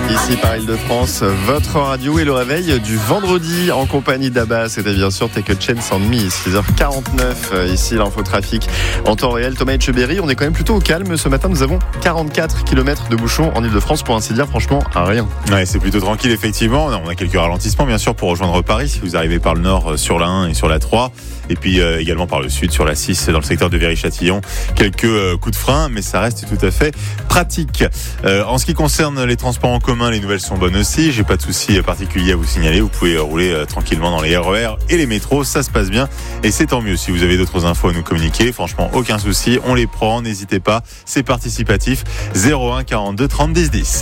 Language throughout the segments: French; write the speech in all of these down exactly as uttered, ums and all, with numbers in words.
Ici par Île-de-France, votre radio et le réveil du vendredi en compagnie d'Abba. C'était bien sûr Take a Chance on Me, six heures quarante-neuf. Ici l'infotrafic en temps réel. Thomas Etcheberry, on est quand même plutôt au calme. Ce matin, nous avons quarante-quatre kilomètres de bouchons en Île-de-France, pour ainsi dire, franchement, à rien. Ouais, c'est plutôt tranquille, effectivement. On a quelques ralentissements, bien sûr, pour rejoindre Paris. Si vous arrivez par le nord sur la un et sur la trois. Et puis euh, également par le sud sur la six dans le secteur de Viry-Châtillon. Quelques euh, coups de frein, mais ça reste tout à fait pratique. Euh, en ce qui concerne les transports en commun, les nouvelles sont bonnes aussi. J'ai pas de souci particulier à vous signaler. Vous pouvez rouler euh, tranquillement dans les R E R et les métros. Ça se passe bien et c'est tant mieux. Si vous avez d'autres infos à nous communiquer, franchement, aucun souci. On les prend, n'hésitez pas. C'est participatif. zéro un quarante-deux trente dix dix.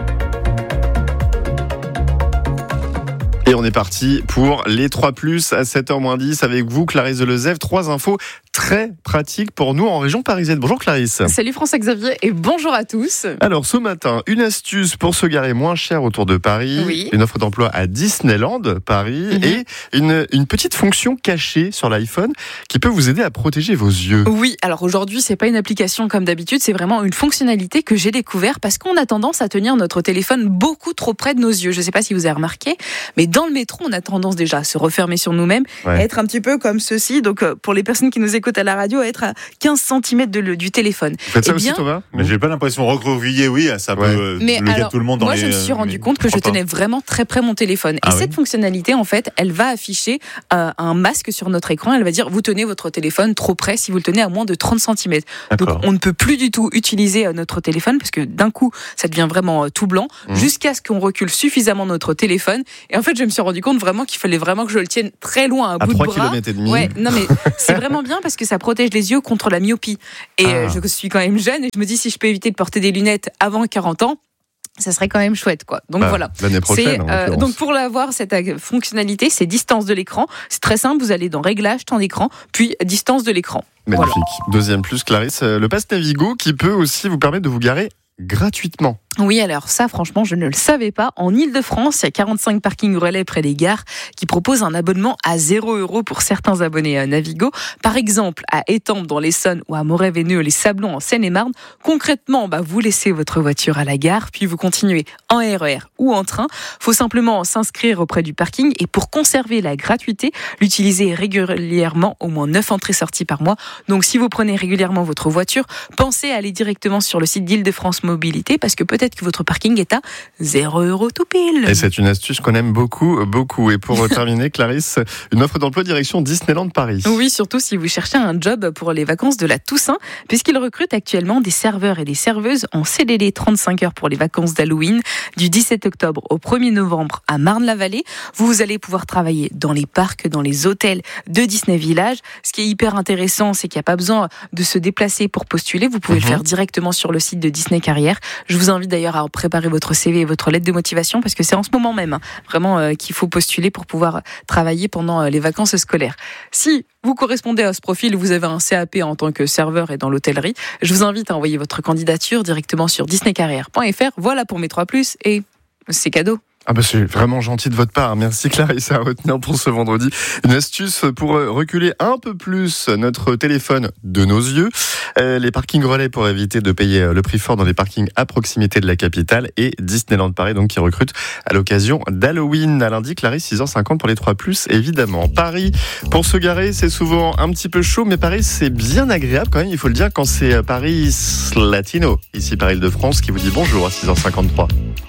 Et on est parti pour les trois plus à sept heures moins dix avec vous, Clarisse Delezève. Trois infos très pratiques pour nous en région parisienne. Bonjour Clarisse. Salut François-Xavier et bonjour à tous. Alors ce matin, une astuce pour se garer moins cher autour de Paris. Oui. Une offre d'emploi à Disneyland Paris mm-hmm. et une, une petite fonction cachée sur l'iPhone qui peut vous aider à protéger vos yeux. Oui, alors aujourd'hui c'est pas une application comme d'habitude, c'est vraiment une fonctionnalité que j'ai découvert parce qu'on a tendance à tenir notre téléphone beaucoup trop près de nos yeux. Je sais pas si vous avez remarqué, mais dans le métro, on a tendance déjà à se refermer sur nous-mêmes, ouais. à être un petit peu comme ceci. Donc, pour les personnes qui nous écoutent à la radio, à être à quinze centimètres de le, du téléphone. Vous faites ça eh bien, aussi, Thomas ? Mais j'ai pas l'impression recroquevillé, oui, ça peut ouais. mais lever alors, tout le monde dans moi, les... Moi, je me suis rendu compte que je tenais vraiment très près mon téléphone. Et ah cette oui fonctionnalité, en fait, elle va afficher euh, un masque sur notre écran. Elle va dire, vous tenez votre téléphone trop près si vous le tenez à moins de trente centimètres. Donc, on ne peut plus du tout utiliser euh, notre téléphone parce que d'un coup, ça devient vraiment euh, tout blanc mmh. jusqu'à ce qu'on recule suffisamment notre téléphone. Et en fait, je me suis rendu compte vraiment qu'il fallait vraiment que je le tienne très loin, à, à bout de bras. trois kilomètres et demi. Ouais, non mais c'est vraiment bien parce que ça protège les yeux contre la myopie. Et ah. euh, je suis quand même jeune et je me dis si je peux éviter de porter des lunettes avant quarante ans, ça serait quand même chouette, quoi. Donc bah, voilà. L'année prochaine. C'est, euh, donc pour l'avoir, cette fonctionnalité, c'est distance de l'écran. C'est très simple. Vous allez dans Réglages, temps d'écran, puis distance de l'écran. Magnifique. Voilà. Deuxième plus, Clarisse, le pass Navigo qui peut aussi vous permettre de vous garer gratuitement. Oui, alors ça, franchement, je ne le savais pas. En Île-de-France, il y a quarante-cinq parkings relais près des gares qui proposent un abonnement à zéro euro pour certains abonnés à Navigo. Par exemple, à Étampes dans l'Essonne ou à Moret-Veineux, les Sablons en Seine-et-Marne. Concrètement, bah, vous laissez votre voiture à la gare, puis vous continuez en R E R ou en train. Il faut simplement s'inscrire auprès du parking et pour conserver la gratuité, l'utiliser régulièrement, au moins neuf entrées-sorties par mois. Donc, si vous prenez régulièrement votre voiture, pensez à aller directement sur le site d'Île-de-France Mobilité parce que peut-être que votre parking est à zéro euro tout pile. Et c'est une astuce qu'on aime beaucoup, beaucoup. Et pour terminer, Clarisse, une offre d'emploi direction Disneyland Paris. Oui, surtout si vous cherchez un job pour les vacances de la Toussaint, puisqu'ils recrutent actuellement des serveurs et des serveuses en C D D trente-cinq heures pour les vacances d'Halloween, du dix-sept octobre au premier novembre à Marne-la-Vallée. Vous allez pouvoir travailler dans les parcs, dans les hôtels de Disney Village. Ce qui est hyper intéressant, c'est qu'il n'y a pas besoin de se déplacer pour postuler. Vous pouvez mmh. le faire directement sur le site de Disney Carrière. Je vous invite d'ailleurs à préparer votre C V et votre lettre de motivation parce que c'est en ce moment même hein, vraiment euh, qu'il faut postuler pour pouvoir travailler pendant euh, les vacances scolaires. Si vous correspondez à ce profil, vous avez un C A P en tant que serveur et dans l'hôtellerie, je vous invite à envoyer votre candidature directement sur disney carrière point f r. Voilà pour mes trois plus et c'est cadeau. Ah bah c'est vraiment gentil de votre part. Merci Clarisse à retenir pour ce vendredi. Une astuce pour reculer un peu plus notre téléphone de nos yeux. Euh, les parkings relais pour éviter de payer le prix fort dans les parkings à proximité de la capitale et Disneyland Paris donc qui recrute à l'occasion d'Halloween. À lundi, Clarisse, six heures cinquante pour les trois plus évidemment. Paris, pour se garer, c'est souvent un petit peu chaud, mais Paris c'est bien agréable quand même, il faut le dire, quand c'est Paris Latino. Ici par Île-de-France qui vous dit bonjour à six heures cinquante-trois.